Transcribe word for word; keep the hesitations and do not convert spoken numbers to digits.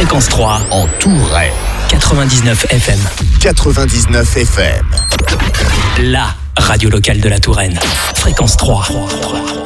Fréquence trois en Touraine. quatre-vingt-dix-neuf F M. quatre-vingt-dix-neuf F M. La radio locale de la Touraine. Fréquence trois.